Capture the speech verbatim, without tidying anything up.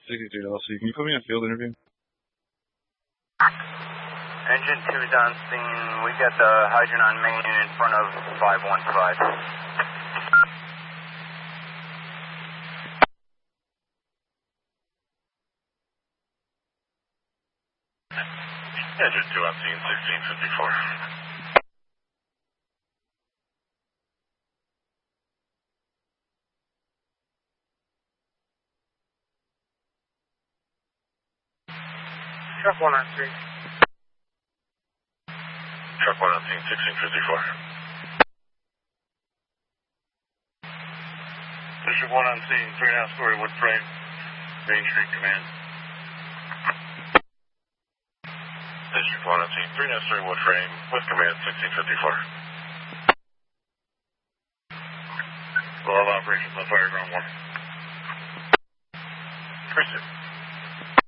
sixty-three L C. Can you put me in a field interview? Engine two's on scene. We got the hydrant on main in front of five one five. Engine two on scene, sixteen fifty-four. Truck one on scene. Truck one on scene, sixteen fifty-four. District one on scene, three and a half story wood frame, Main Street Command. District one on scene, three and a half story wood frame, with command, sixteen fifty-four. All operations on fire ground one. Appreciate it.